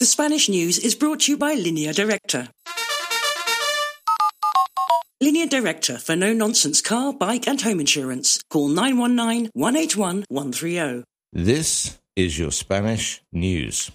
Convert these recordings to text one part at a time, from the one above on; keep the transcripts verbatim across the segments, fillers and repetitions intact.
The Spanish news is brought to you by Línea Directa. Línea Directa for no-nonsense car, bike and home insurance. Call nine one nine, one eight one, one three zero. This is your Spanish news.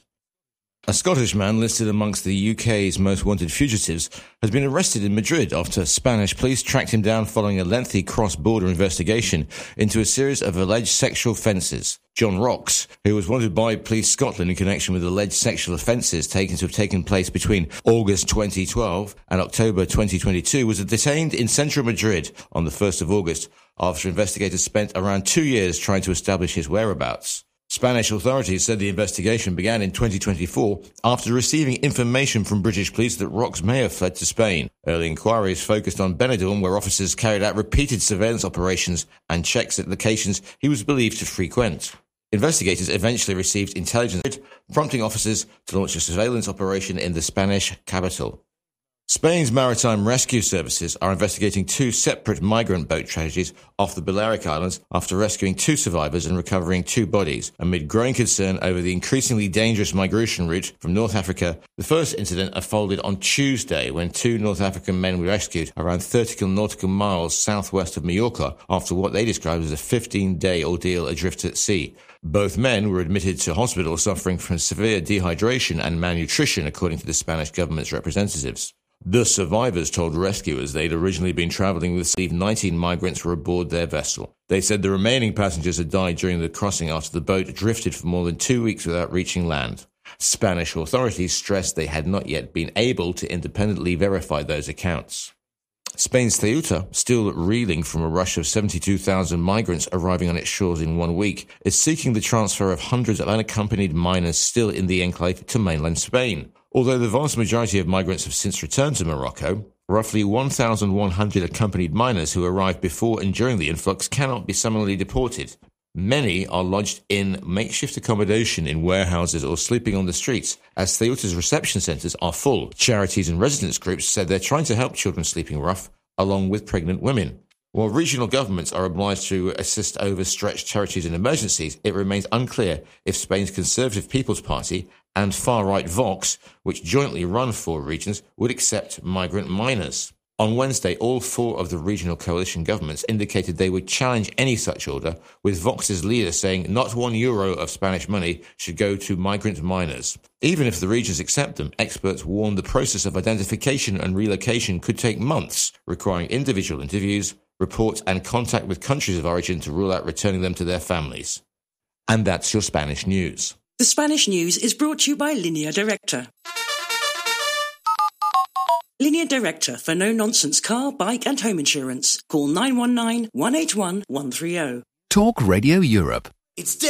A Scottish man listed amongst the U K's most wanted fugitives has been arrested in Madrid after Spanish police tracked him down following a lengthy cross-border investigation into a series of alleged sexual offences. John Rocks, who was wanted by Police Scotland in connection with alleged sexual offences taken to have taken place between August twenty twelve and October twenty twenty-two, was detained in central Madrid on the first of August after investigators spent around two years trying to establish his whereabouts. Spanish authorities said the investigation began in twenty twenty-four after receiving information from British police that Rocks may have fled to Spain. Early inquiries focused on Benidorm, where officers carried out repeated surveillance operations and checks at locations he was believed to frequent. Investigators eventually received intelligence, prompting officers to launch a surveillance operation in the Spanish capital. Spain's maritime rescue services are investigating two separate migrant boat tragedies off the Balearic Islands after rescuing two survivors and recovering two bodies, amid growing concern over the increasingly dangerous migration route from North Africa. The first incident unfolded on Tuesday when two North African men were rescued around thirty nautical miles southwest of Mallorca after what they described as a fifteen-day ordeal adrift at sea. Both men were admitted to hospital suffering from severe dehydration and malnutrition, according to the Spanish government's representatives. The survivors told rescuers they'd originally been travelling with nineteen migrants were aboard their vessel. They said the remaining passengers had died during the crossing after the boat drifted for more than two weeks without reaching land. Spanish authorities stressed they had not yet been able to independently verify those accounts. Spain's Ceuta, still reeling from a rush of seventy-two thousand migrants arriving on its shores in one week, is seeking the transfer of hundreds of unaccompanied minors still in the enclave to mainland Spain. Although the vast majority of migrants have since returned to Morocco, roughly one thousand one hundred accompanied minors who arrived before and during the influx cannot be summarily deported. Many are lodged in makeshift accommodation in warehouses or sleeping on the streets, as Ceuta's reception centres are full. Charities and residents groups said they're trying to help children sleeping rough, along with pregnant women. While regional governments are obliged to assist overstretched charities in emergencies, it remains unclear if Spain's Conservative People's Party and far-right Vox, which jointly run four regions, would accept migrant minors. On Wednesday, all four of the regional coalition governments indicated they would challenge any such order, with Vox's leader saying not one euro of Spanish money should go to migrant minors. Even if the regions accept them, experts warn the process of identification and relocation could take months, requiring individual interviews, reports and contact with countries of origin to rule out returning them to their families. And that's your Spanish news. The Spanish news is brought to you by Línea Directa. Línea Directa for no-nonsense car, bike and home insurance. Call nine one nine, one eight one, one three zero. Talk Radio Europe. It's